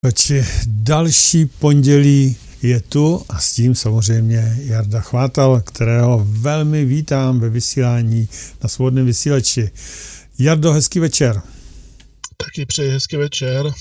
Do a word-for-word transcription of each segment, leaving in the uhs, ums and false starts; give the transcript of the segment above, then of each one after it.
Či další pondělí je tu a s tím samozřejmě Jarda Chvátal, kterého velmi vítám ve vysílání na Svobodném vysílači. Jardo, hezký večer. Taky přeji hezký večer.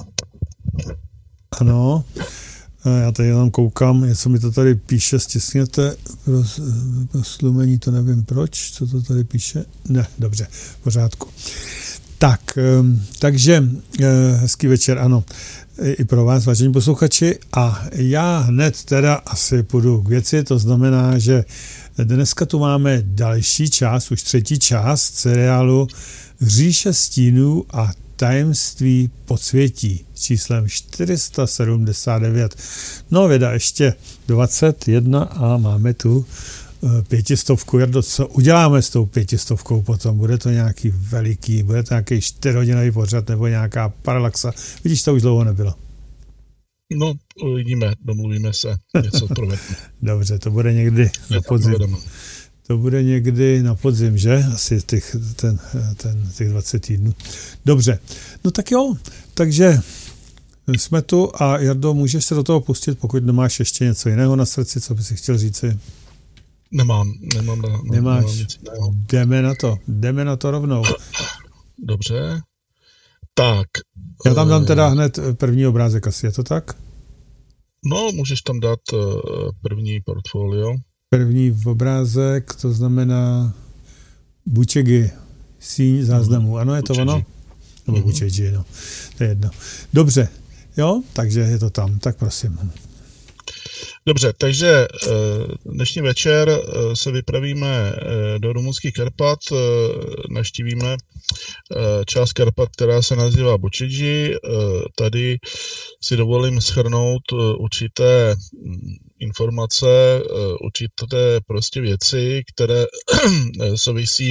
Ano, já tady jenom koukám, něco mi to tady píše, stiskněte pro slumení, to nevím proč, co to tady píše. Ne, dobře, v pořádku. Tak, takže hezký večer, ano, i pro vás, vážení posluchači, a já hned teda asi půjdu k věci, to znamená, že dneska tu máme další část, už třetí část seriálu Říše stínů a tajemství podsvětí s číslem čtyři sta sedmdesát devět. No, věda ještě dvacet jedna a máme tu pětistovku. Jardo, co uděláme s tou pětistovkou potom? Bude to nějaký veliký, bude to nějaký čtyřhodinový pořad nebo nějaká paralaxa? Vidíš, to už dlouho nebylo. No, uvidíme, domluvíme se, něco provedeme. Dobře, to bude někdy na podzim. To bude někdy na podzim, že? Asi těch, ten, ten, těch dvacet týdnů. Dobře, no tak jo, takže jsme tu a Jardo, můžeš se do toho pustit, pokud nemáš ještě něco jiného na srdci, co bys si chtěl říci? Nemám, nemám, na, Nemáš. nemám nic jiného. Jdeme na to, jdeme na to rovnou. Dobře, tak. Já tam dám teda hned první obrázek, asi je to tak? No, můžeš tam dát první portfolio. První obrázek, to znamená Bučegi, síň záznamů. Ano, je to ono? Nebo Bučegi, no. To je jedno. Dobře, jo, takže je to tam, tak prosím. Dobře, takže dnešní večer se vypravíme do rumunských Karpat, navštívíme část Karpat, která se nazývá Bučegi. Tady si dovolím shrnout určité informace, určité prostě věci, které souvisí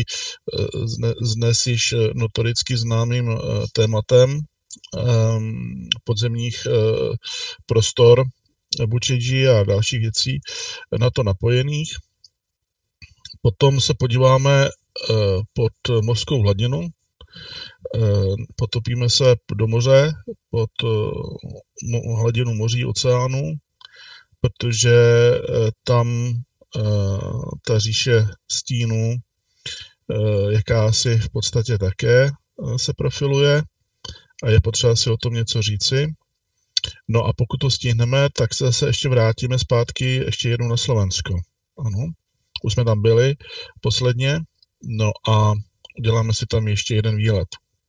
s dnes již notoricky známým tématem podzemních prostor Bučegi a dalších věcí na to napojených. Potom se podíváme pod mořskou hladinu, potopíme se do moře, pod hladinu moří, oceánů, protože tam ta říše stínů jakási v podstatě také se profiluje a je potřeba si o tom něco říci. No a pokud to stihneme, tak se zase ještě vrátíme zpátky ještě jednou na Slovensko. Ano, už jsme tam byli posledně, no a uděláme si tam ještě jeden výlet.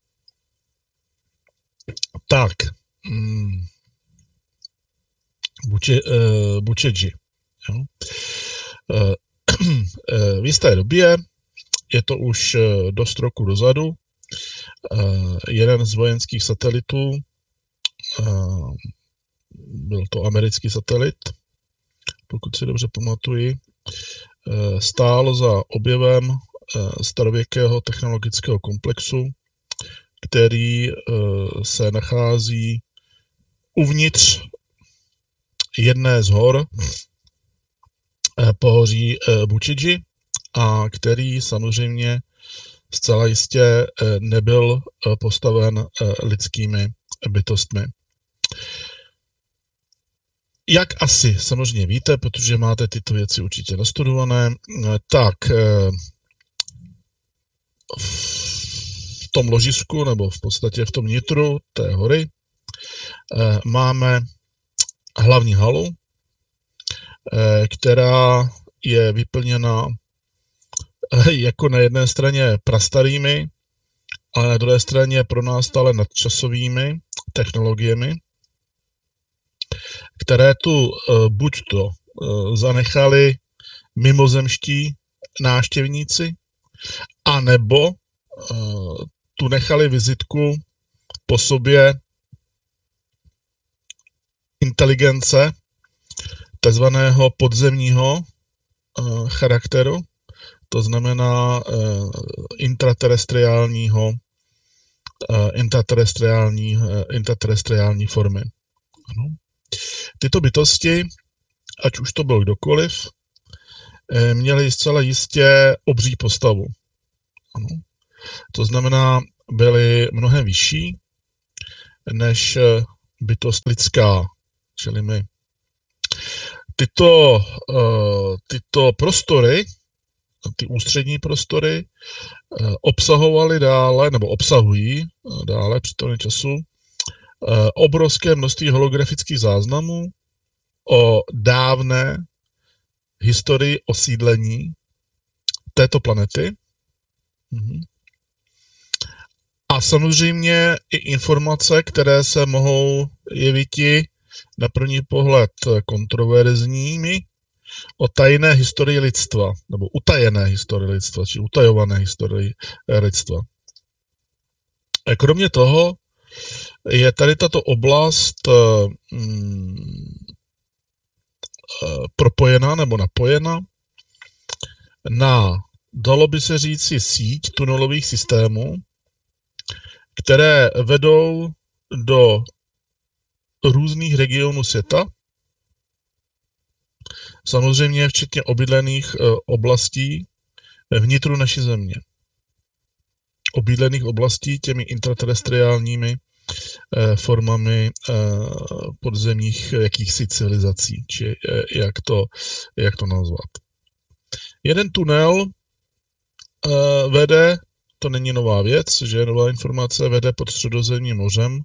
Tak, hmm. Buče, uh, Bučegi. Uh, uh, v jisté době, je to už uh, dost roku dozadu, uh, jeden z vojenských satelitů, uh, byl to americký satelit, pokud si dobře pamatuji, uh, stál za objevem uh, starověkého technologického komplexu, který uh, se nachází uvnitř jedné z hor pohoří Bučegi a který samozřejmě zcela jistě nebyl postaven lidskými bytostmi. Jak asi samozřejmě víte, protože máte tyto věci určitě nastudované, tak v tom ložisku nebo v podstatě v tom nitru té hory máme hlavní halu, která je vyplněna jako na jedné straně prastarými, ale na druhé straně pro nás stále nadčasovými technologiemi, které tu buď to zanechali mimozemští návštěvníci, anebo tu nechali vizitku po sobě inteligence takzvaného podzemního uh, charakteru, to znamená uh, intraterestriálního, uh, intraterestriální, uh, intraterestriální formy. Ano. Tyto bytosti, ať už to byl kdokoliv, uh, měly zcela jistě obří postavu. Ano. To znamená, byly mnohem vyšší, než bytost lidská, čili my. Tyto, tyto prostory, ty ústřední prostory, obsahovaly dále, nebo obsahují dále při tom času obrovské množství holografických záznamů o dávné historii osídlení této planety. A samozřejmě i informace, které se mohou jeviti na první pohled kontroverzními o tajné historii lidstva, nebo utajené historii lidstva, či utajované historii lidstva. Kromě toho je tady tato oblast hmm, propojena nebo napojena na, dalo by se říci, síť tunelových systémů, které vedou do různých regionů světa, samozřejmě včetně obydlených oblastí vnitru naší země. Obydlených oblastí těmi intraterestriálními formami podzemních jakýchsi civilizací, či jak to, jak to nazvat. Jeden tunel vede, to není nová věc, že nová informace vede pod Středozemním mořem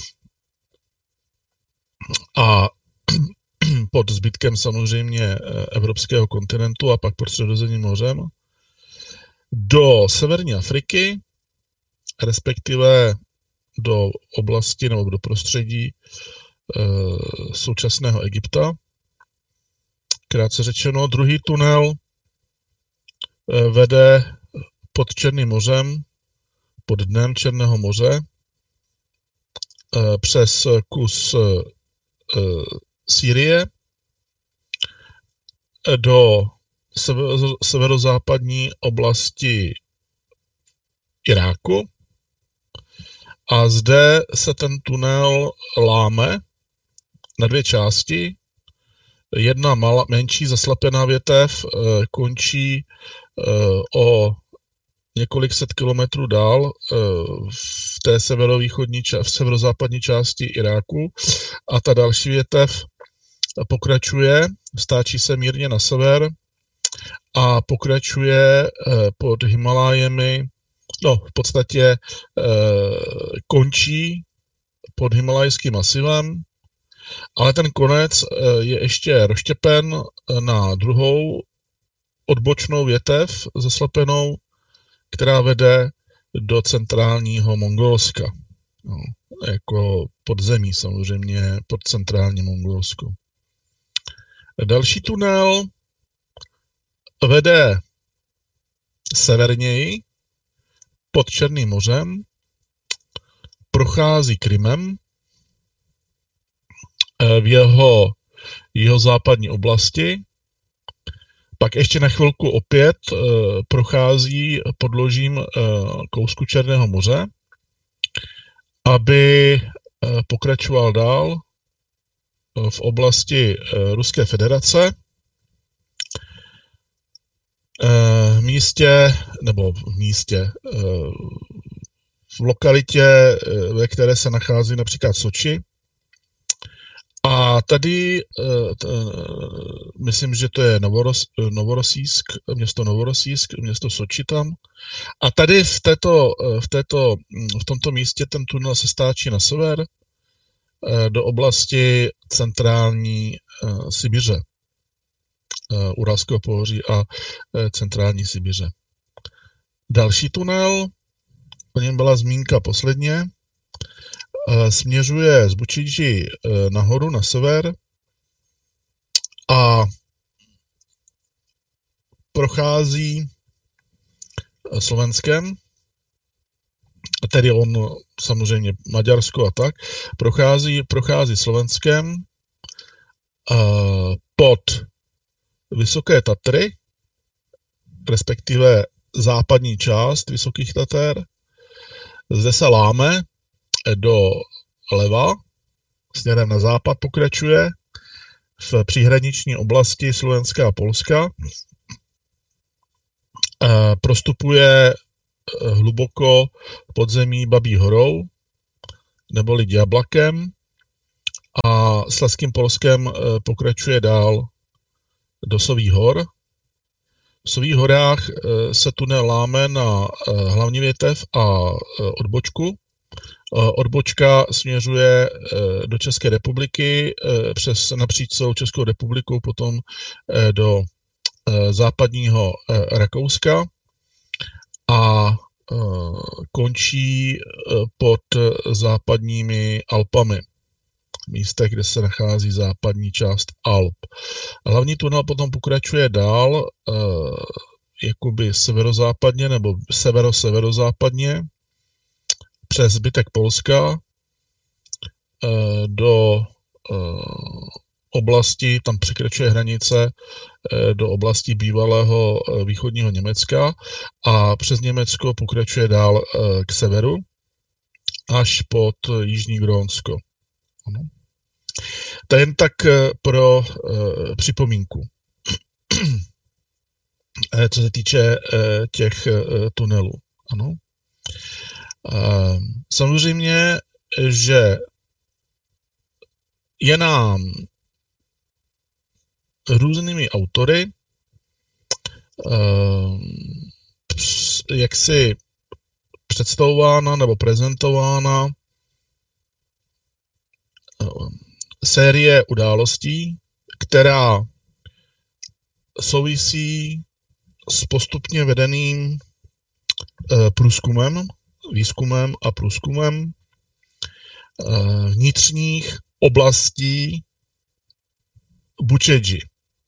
a pod zbytkem samozřejmě evropského kontinentu a pak pod Středozemním mořem do severní Afriky, respektive do oblasti nebo do prostředí e, současného Egypta. Krátce řečeno, druhý tunel e, vede pod Černým mořem, pod dnem Černého moře, e, přes kus e, Sýrie do severozápadní oblasti Iráku a zde se ten tunel láme na dvě části. Jedna malá, menší zaslepená větev e, končí e, o několik set kilometrů dál e, v té severovýchodní, v severozápadní části Iráku a ta další větev pokračuje, stáčí se mírně na sever a pokračuje pod Himalájemi, no v podstatě končí pod Himalajským masivem, ale ten konec je ještě rozštěpen na druhou odbočnou větev zaslepenou, která vede do centrálního Mongolska. No, jako podzemí samozřejmě pod centrální Mongolsko. Další tunel vede severněji pod Černým mořem, prochází Krymem v jeho, jeho západní oblasti, pak ještě na chvilku opět prochází podložím kousku Černého moře, aby pokračoval dál v oblasti Ruské federace, v místě, nebo v místě, v lokalitě, ve které se nachází například Soči. A tady, myslím, že to je Novoros, Novorosísk, město Novorosísk, město Soči tam. A tady v, této, v, této, v tomto místě ten tunel se stáčí na sever do oblasti centrální Sibiře, Uralského pohoří a centrální Sibiře. Další tunel, o něm byla zmínka posledně, směřuje z Bučiči nahoru na sever a prochází Slovenskem, tedy on samozřejmě Maďarsko a tak, prochází, prochází Slovenskem pod Vysoké Tatry, respektive západní část Vysokých Tater. Zde se láme do leva, směrem na západ pokračuje v příhraniční oblasti Slovenska a Polska. Prostupuje hluboko podzemí Babí horou, neboli Diablakem, Slezským Polskem pokračuje dál do Sových hor. V Sových horách se tunel láme na hlavní větev a odbočku. Odbočka směřuje do České republiky, přes napříč celou Českou republiku, potom do západního Rakouska a končí pod západními Alpami, místech, kde se nachází západní část Alp. Hlavní tunel potom pokračuje dál jakoby severozápadně nebo severo-severozápadně přes zbytek Polska do oblasti, tam překračuje hranice do oblasti bývalého východního Německa a přes Německo pokračuje dál k severu až pod Jižní Grónsko. Ano. To je jen tak pro uh, připomínku, co se týče uh, těch uh, tunelů. Ano. Uh, samozřejmě, že je nám různými autory uh, jaksi představována nebo prezentována uh, série událostí, která souvisí s postupně vedeným uh, průzkumem, výzkumem a průzkumem uh, vnitřních oblastí Bučedži.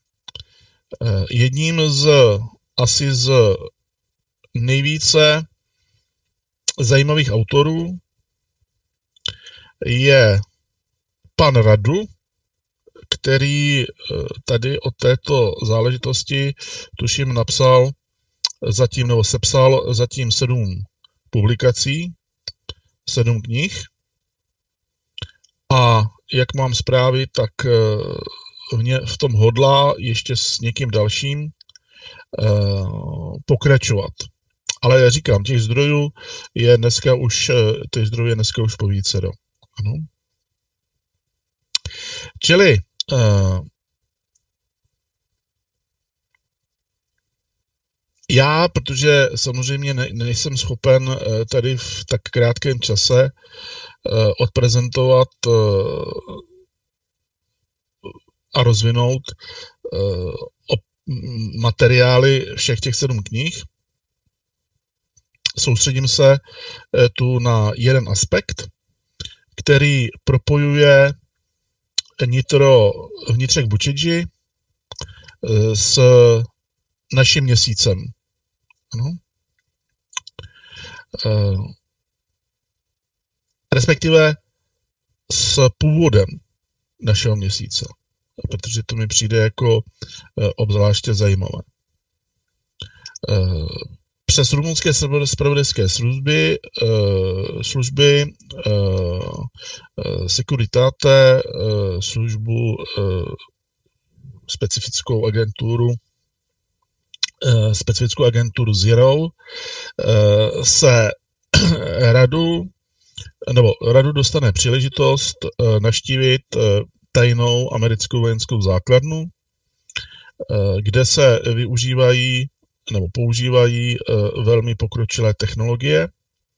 Jedním z asi z nejvíce zajímavých autorů je pan Radu, který tady o této záležitosti tuším napsal zatím, nebo sepsal zatím sedm publikací, sedm knih. A jak mám zprávy, tak v, ně, v tom hodlá ještě s někým dalším uh, pokračovat. Ale říkám, těch zdrojů je dneska už, těch zdrojů je dneska už po vícero. Ano. Čili uh, já, protože samozřejmě ne, nejsem schopen uh, tady v tak krátkém čase uh, odprezentovat uh, a rozvinout uh, materiály všech těch sedm knih. Soustředím se uh, tu na jeden aspekt, který propojuje nitro vnitřek Bučedži uh, s naším měsícem. Ano. Uh, respektive s původem našeho měsíce, protože to mi přijde jako uh, obzvláště zajímavé. Uh, přes rumunské zpravodajské služby, uh, služby uh, Securitate, uh, službu uh, specifickou agenturu uh, specifickou agenturu Zero uh, se radu nebo radu dostane příležitost uh, navštívit uh, tajnou americkou vojenskou základnu, kde se využívají nebo používají velmi pokročilé technologie,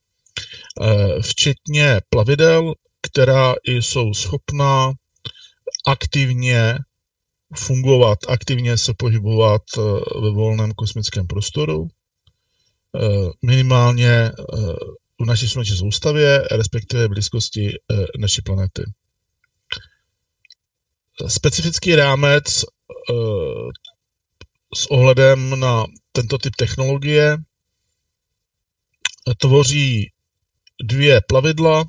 včetně plavidel, která jsou schopná aktivně fungovat, aktivně se pohybovat ve volném kosmickém prostoru, minimálně v naší sluneční soustavě, respektive blízkosti naší planety. Specifický rámec uh, s ohledem na tento typ technologie tvoří dvě plavidla,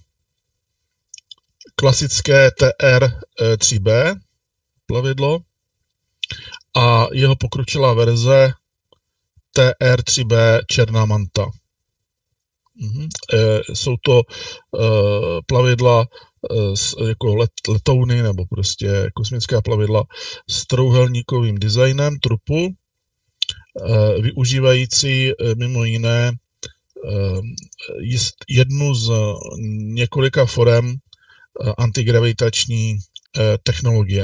klasické T R tři B plavidlo a jeho pokročilá verze T R tři B Černá manta. Mhm. E, jsou to uh, plavidla jako let, letouny nebo prostě kosmická plavidla s trouhelníkovým designem trupu, využívající mimo jiné jednu z několika forem antigravitační technologie.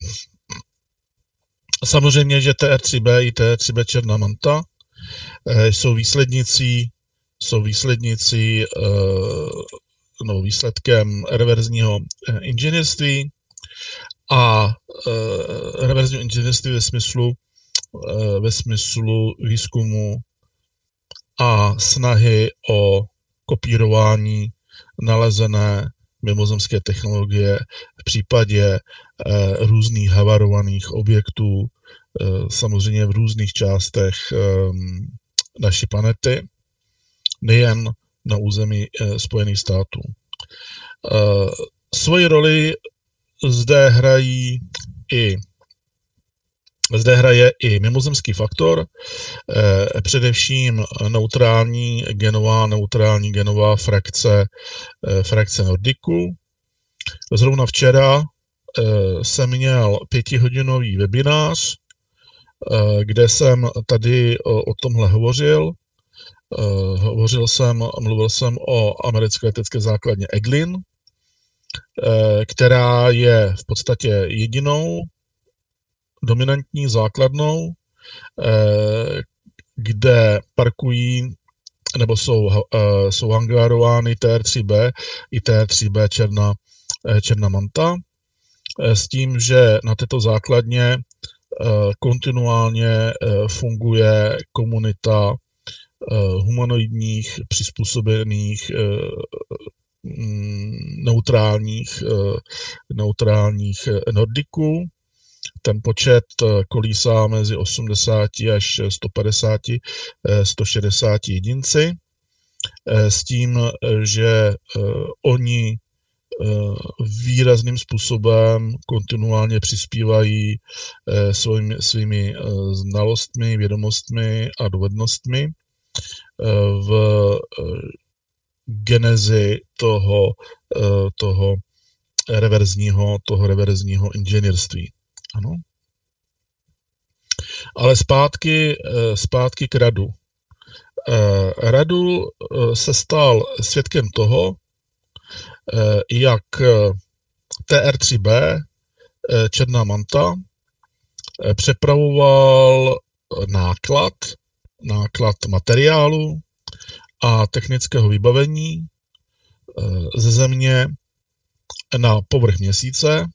Samozřejmě, že T R tři B i T R tři B Černá manta jsou výslednicí, jsou výslednicí no, výsledkem reverzního inženýrství a reverzního inženýrství ve smyslu, ve smyslu výzkumu a snahy o kopírování nalezené mimozemské technologie v případě různých havarovaných objektů, samozřejmě v různých částech naší planety, nejen na území Spojených států. Svoji roli zde hrají i Zde hraje i mimozemský faktor, eh, především neutrální genová, neutrální genová frakce, eh, frakce Nordiku. Zrovna včera eh, jsem měl pětihodinový webinář, eh, kde jsem tady o, o tomhle hovořil. Eh, hovořil jsem, mluvil jsem o americké letecké základně Eglin, eh, která je v podstatě jedinou dominantní základnou, kde parkují nebo jsou, jsou hangárovány T R tři B i T R tři B Černá, Černá manta, s tím, že na této základně kontinuálně funguje komunita humanoidních, přizpůsobených neutrálních, neutrálních Nordiků. Ten počet kolísá mezi osmdesáti až sto padesáti, sto šedesáti jedinci, s tím, že oni výrazným způsobem kontinuálně přispívají svými, svými znalostmi, vědomostmi a dovednostmi v genezi toho, toho reverzního, toho reverzního inženýrství. Ano. Ale zpátky, zpátky k Radu. Radu se stal svědkem toho, jak T R tři B Černá manta přepravoval náklad, náklad materiálu a technického vybavení ze Země na povrch Měsíce,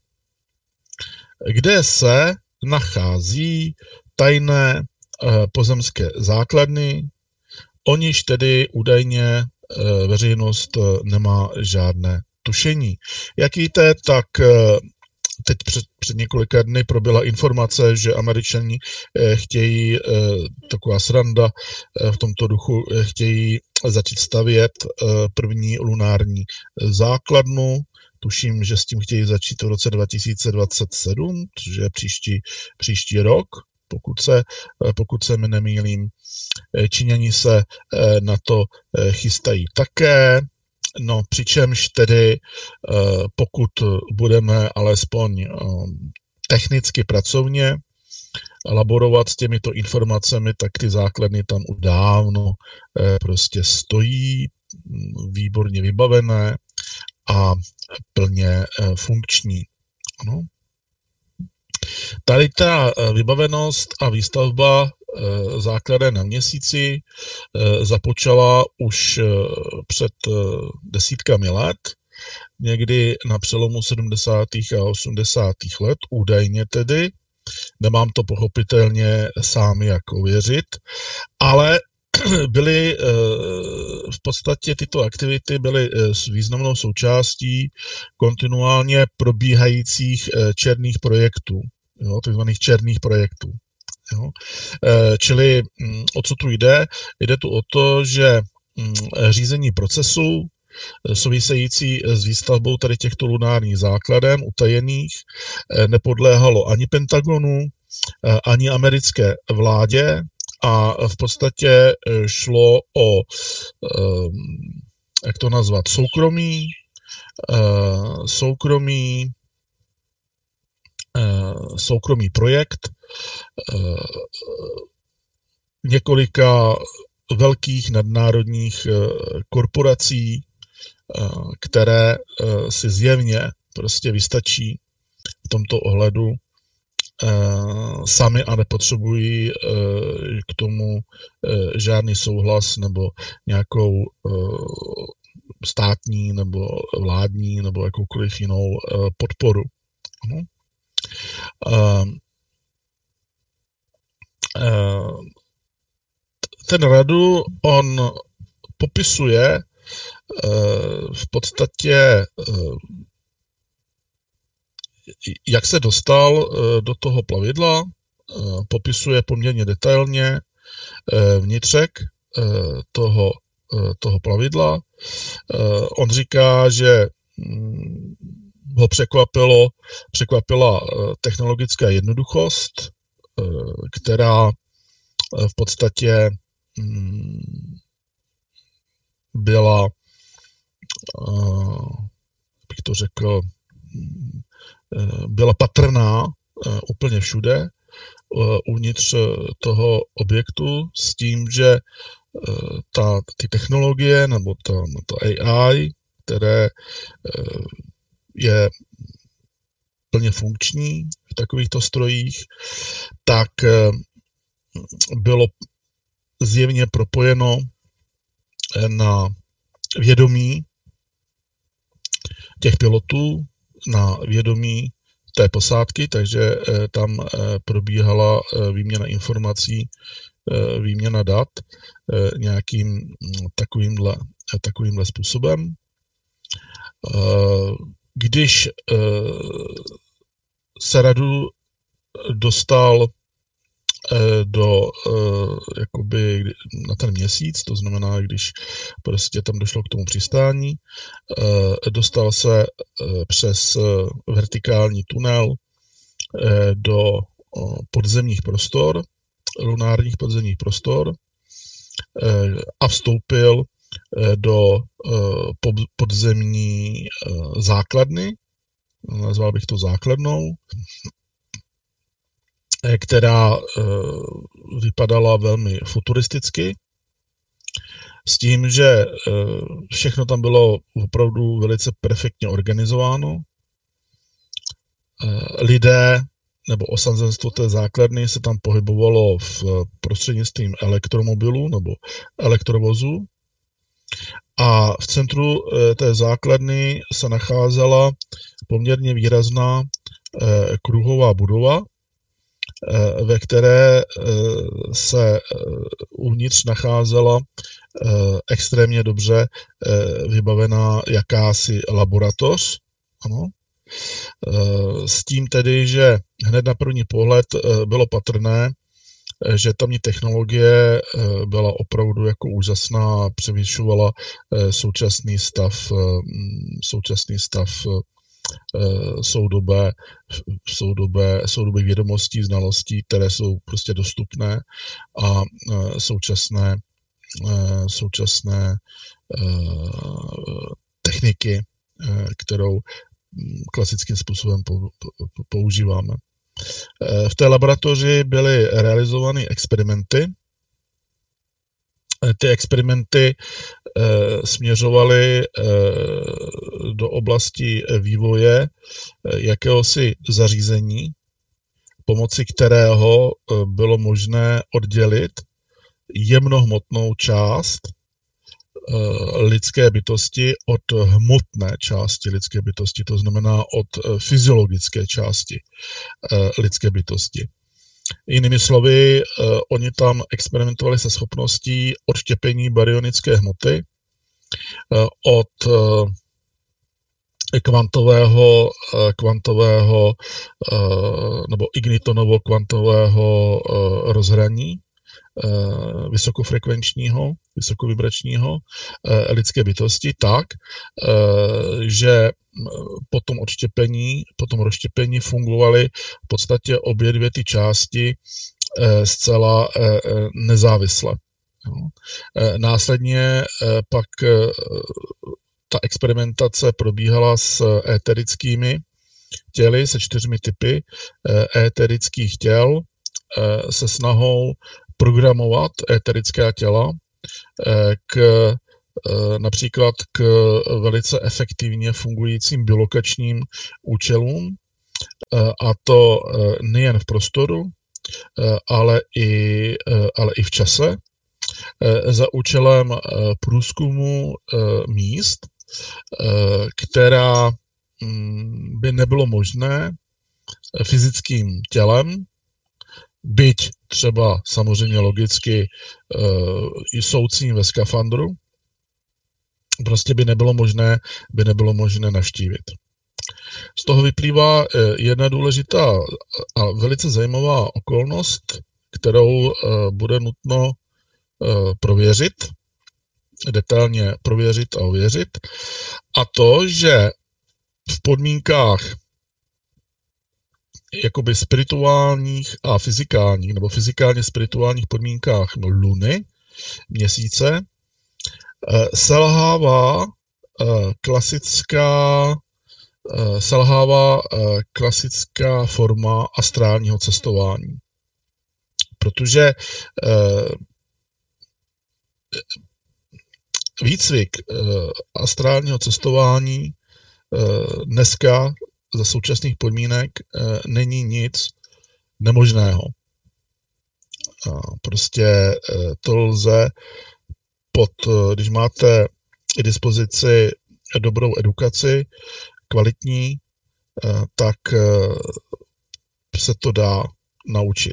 kde se nachází tajné pozemské základny, o nichž tedy údajně veřejnost nemá žádné tušení. Jak víte, tak teď před, před několika dny proběhla informace, že Američani chtějí, taková sranda v tomto duchu, chtějí začít stavět první lunární základnu. Tuším, že s tím chtějí začít v roce dva tisíce dvacet sedm, což je příští, příští rok, pokud se, pokud se mi nemýlím. Číňani se na to chystají také, no přičemž tedy, pokud budeme alespoň technicky pracovně laborovat s těmito informacemi, tak ty základny tam už dávno prostě stojí, výborně vybavené a plně funkční. Ano. Tady ta vybavenost a výstavba základen na Měsíci započala už před desítkami let, někdy na přelomu sedmdesátých a osmdesátých let, údajně tedy. Nemám to pochopitelně sám jak ověřit, ale byly v podstatě tyto aktivity byly s významnou součástí kontinuálně probíhajících černých projektů, jo, takzvaných černých projektů. Jo. Čili o co tu jde? Jde tu o to, že řízení procesu související s výstavbou tady těchto lunárních základen utajených nepodléhalo ani Pentagonu, ani americké vládě, a v podstatě šlo o, jak to nazvat, soukromý, soukromý, soukromý projekt několika velkých nadnárodních korporací, které si zjevně prostě vystačí tomto ohledu sami a nepotřebují k tomu žádný souhlas nebo nějakou státní nebo vládní nebo jakoukoliv jinou podporu. Ten Radu, on popisuje v podstatě, jak se dostal do toho plavidla, popisuje poměrně detailně vnitřek toho, toho plavidla. On říká, že ho překvapilo, překvapila technologická jednoduchost, která v podstatě byla, bych to řekl, byla patrná úplně všude uvnitř toho objektu s tím, že ta, ty technologie nebo ta, to A I, které je plně funkční v takovýchto strojích, tak bylo zjevně propojeno na vědomí těch pilotů, na vědomí té posádky, takže tam probíhala výměna informací, výměna dat nějakým takovýmhle, takovýmhle způsobem. Když se Radu dostal do, jakoby na ten měsíc, to znamená, když prostě tam došlo k tomu přistání, dostal se přes vertikální tunel do podzemních prostor, lunárních podzemních prostor a vstoupil do podzemní základny, nazval bych to základnou, která vypadala velmi futuristicky, s tím, že všechno tam bylo opravdu velice perfektně organizováno. Lidé nebo osazenstvo té základny se tam pohybovalo v prostřednictvím elektromobilů nebo elektrovozu. A v centru té základny se nacházela poměrně výrazná kruhová budova, ve které se uvnitř nacházela extrémně dobře vybavená jakási laboratoř. Ano. S tím tedy, že hned na první pohled bylo patrné, že tamní technologie byla opravdu jako úžasná, převyšovala současný stav, současný stav soudobé, soudobé, soudobé vědomostí, znalostí, které jsou prostě dostupné a současné, současné techniky, kterou klasickým způsobem používáme. V té laboratoři byly realizovány experimenty. Ty experimenty směřovaly do oblasti vývoje jakéhosi zařízení, pomocí kterého bylo možné oddělit jemnohmotnou část lidské bytosti od hmotné části lidské bytosti, to znamená od fyziologické části lidské bytosti. Jinými slovy, oni tam experimentovali se schopností odštěpení baryonické hmoty od kvantového, kvantového nebo ignitonovo-kvantového rozhraní vysokofrekvenčního, vysokovibračního lidské bytosti tak, že po tom odštěpení, po tom rozštěpení fungovaly v podstatě obě dvě ty části zcela nezávisle. Následně pak ta experimentace probíhala s éterickými těly, se čtyřmi typy éterických těl, se snahou programovat éterická těla k například k velice efektivně fungujícím bilokačním účelům a to nejen v prostoru, ale i, ale i v čase, za účelem průzkumu míst, která by nebylo možné fyzickým tělem, byť třeba samozřejmě logicky jsoucím ve skafandru, prostě by nebylo možné, by nebylo možné navštívit. Z toho vyplývá jedna důležitá a velice zajímavá okolnost, kterou bude nutno prověřit, detailně prověřit a ověřit, a to, že v podmínkách jakoby spirituálních a fyzikálních, nebo fyzikálně spirituálních podmínkách Luny, měsíce, selhává klasická, selhává klasická forma astrálního cestování. Protože výcvik astrálního cestování dneska za současných podmínek není nic nemožného. Prostě to lze pod, když máte k dispozici dobrou edukaci, kvalitní, tak se to dá naučit.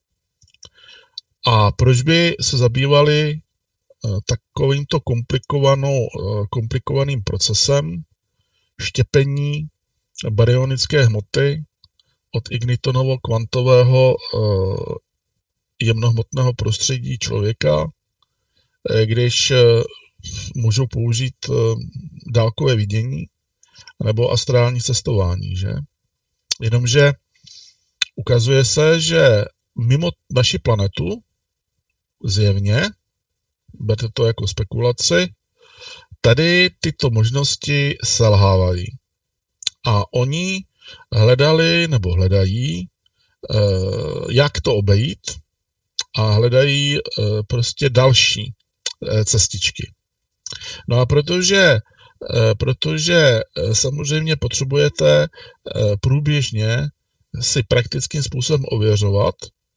A proč by se zabývali takovýmto komplikovaným procesem štěpení baryonické hmoty od ignitonovo-kvantového jemnohmotného prostředí člověka, když můžou použít dálkové vidění nebo astrální cestování, že? Jenomže ukazuje se, že mimo naši planetu zjevně, berte to jako spekulaci, tady tyto možnosti selhávají. A oni hledali nebo hledají, jak to obejít, a hledají prostě další cestičky. No a protože, protože samozřejmě potřebujete průběžně si praktickým způsobem ověřovat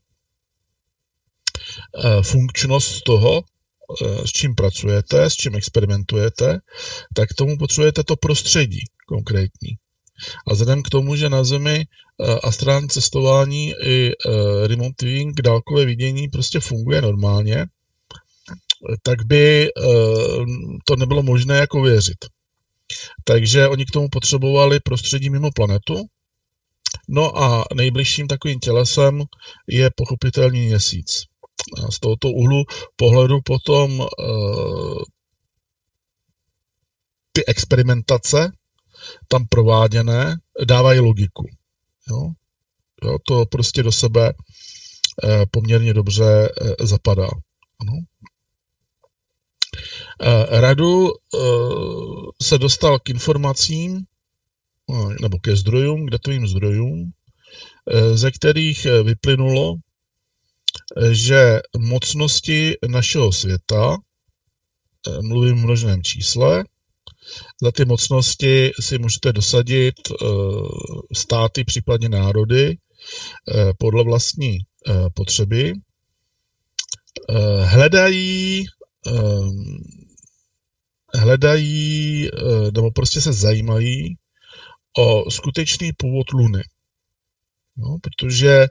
funkčnost toho, s čím pracujete, s čím experimentujete, tak k tomu potřebujete to prostředí konkrétní. A vzhledem k tomu, že na Zemi astrální cestování i remote viewing, dálkové vidění prostě funguje normálně, tak by to nebylo možné jako věřit. Takže oni k tomu potřebovali prostředí mimo planetu. No a nejbližším takovým tělesem je pochopitelný měsíc. A z tohoto úhlu pohledu potom ty experimentace tam prováděné dávají logiku. Jo? Jo, to prostě do sebe poměrně dobře zapadá. Ano. Radu se dostal k informacím nebo ke zdrojům, k datovým zdrojům, ze kterých vyplynulo, že mocnosti našeho světa, mluvím v množném čísle, za ty mocnosti si můžete dosadit státy, případně národy, podle vlastní potřeby, hledají, hledají, nebo prostě se zajímají o skutečný původ Luny. No, protože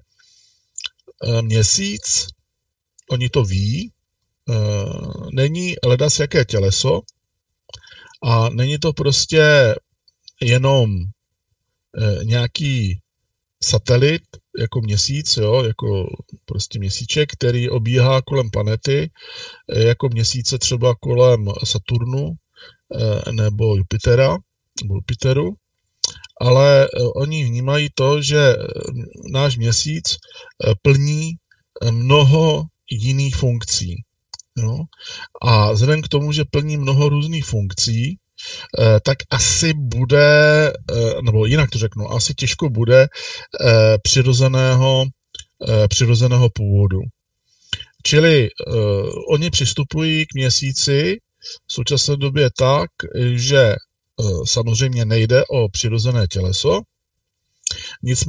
měsíc, oni to ví, není ledas jaké těleso a není to prostě jenom nějaký satelit, jako měsíc, jo, jako prostě měsíček, který obíhá kolem planety, jako měsíce třeba kolem Saturnu nebo Jupitera, nebo Jupiteru, ale oni vnímají to, že náš měsíc plní mnoho jiných funkcí. Jo? A vzhledem k tomu, že plní mnoho různých funkcí, tak asi bude, nebo jinak to řeknu, asi těžko bude přirozeného, přirozeného původu. Čili oni přistupují k měsíci v současné době tak, že samozřejmě nejde o přirozené těleso, Nicméně